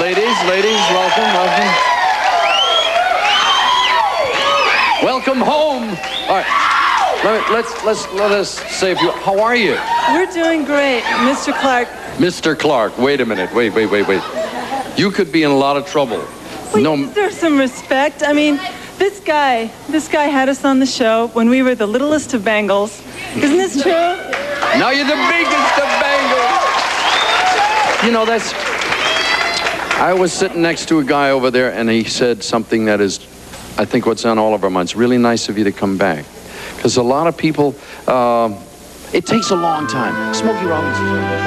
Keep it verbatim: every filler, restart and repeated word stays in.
Ladies, ladies, welcome, welcome. Welcome home. All right. Let me, let's let's let us say a few. How are you? We're doing great, Mister Clark. Mister Clark, wait a minute. Wait, wait, wait, wait. You could be in a lot of trouble. Well, no. There's some respect. I mean, this guy, this guy had us on the show when we were the littlest of Bangles. Isn't this true? Now you're the biggest of Bangles. You know, that's... I was sitting next to a guy over there, and he said something that is, I think, what's on all of our minds. Really nice of you to come back. Because a lot of people, uh, it takes a long time. Smokey Robinson.